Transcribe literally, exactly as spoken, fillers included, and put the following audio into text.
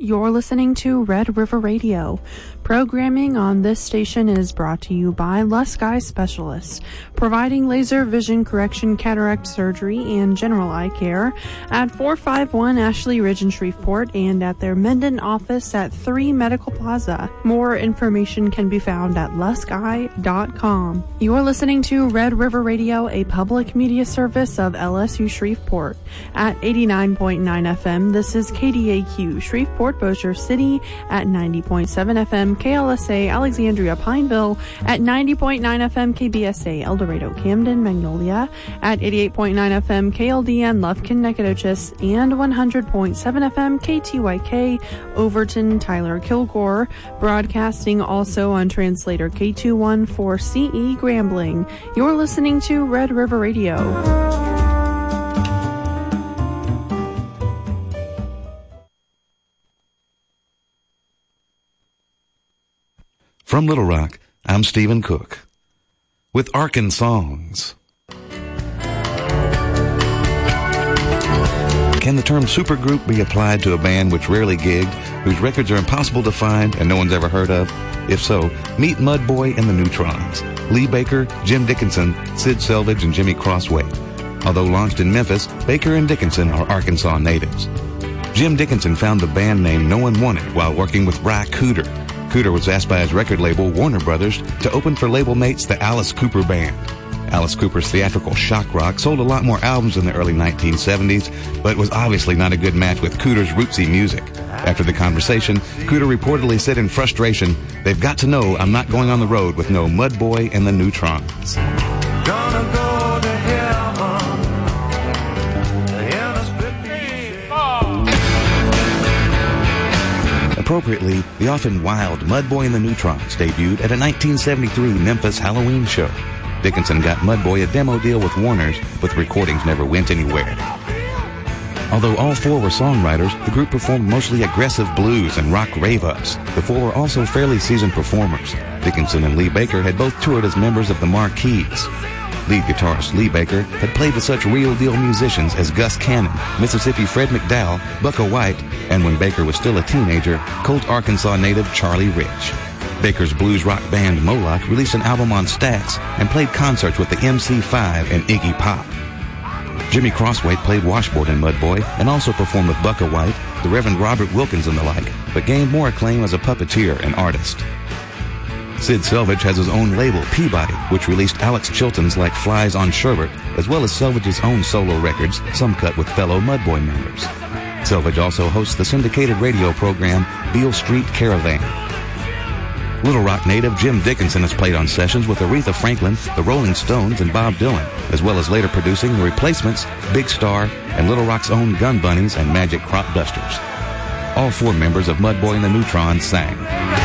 You're listening to Red River Radio. Programming on this station is brought to you by Lusk Eye Specialists, providing laser vision correction, cataract surgery, and general eye care at four five one Ashley Ridge in Shreveport and at their Mendon office at three Medical Plaza. More information can be found at lusk eye dot com. You're listening to Red River Radio, a public media service of L S U Shreveport. At eighty-nine point nine F M, this is K D A Q Shreveport Bossier City. At ninety point seven F M, K L S A Alexandria Pineville. At ninety point nine F M, K B S A El Dorado Camden Magnolia. At eighty-eight point nine F M, K L D N Lufkin Nacogdoches. And one hundred point seven F M, K T Y K Overton Tyler Kilgore. Broadcasting also on translator K two one four C E Grambling. You're listening to Red River Radio. From Little Rock, I'm Stephen Cook with Arkan Songs. Can the term supergroup be applied to a band which rarely gigged, whose records are impossible to find and no one's ever heard of? If so, meet Mudboy and the Neutrons, Lee Baker, Jim Dickinson, Sid Selvage, and Jimmy Crossway. Although launched in Memphis, Baker and Dickinson are Arkansas natives. Jim Dickinson found the band name no one wanted while working with Ry Cooder. Cooder was asked by his record label, Warner Brothers, to open for label mates the Alice Cooper Band. Alice Cooper's theatrical shock rock sold a lot more albums in the early nineteen seventies, but was obviously not a good match with Cooder's rootsy music. After the conversation, Cooder reportedly said in frustration, "They've got to know I'm not going on the road with no Mudboy and the Neutrons." Gonna go to heaven in a split Appropriately, the often wild Mudboy and the Neutrons debuted at a nineteen seventy-three Memphis Halloween show. Dickinson got Mudboy a demo deal with Warner's, but the recordings never went anywhere. Although all four were songwriters, the group performed mostly aggressive blues and rock rave-ups. The four were also fairly seasoned performers. Dickinson and Lee Baker had both toured as members of the Marquees. Lead guitarist Lee Baker had played with such real-deal musicians as Gus Cannon, Mississippi Fred McDowell, Bukka White, and when Baker was still a teenager, Colt, Arkansas native Charlie Rich. Baker's blues rock band Moloch released an album on Stax and played concerts with the M C five and Iggy Pop. Jimmy Crossway played washboard in Mudboy and also performed with Bukka White, the Reverend Robert Wilkins and the like, but gained more acclaim as a puppeteer and artist. Sid Selvage has his own label, Peabody, which released Alex Chilton's Like Flies on Sherbet, as well as Selvage's own solo records, some cut with fellow Mudboy members. Selvage also hosts the syndicated radio program Beale Street Caravan. Little Rock native Jim Dickinson has played on sessions with Aretha Franklin, the Rolling Stones, and Bob Dylan, as well as later producing The Replacements, Big Star, and Little Rock's own Gun Bunnies and Magic Crop Dusters. All four members of Mudboy and the Neutrons sang.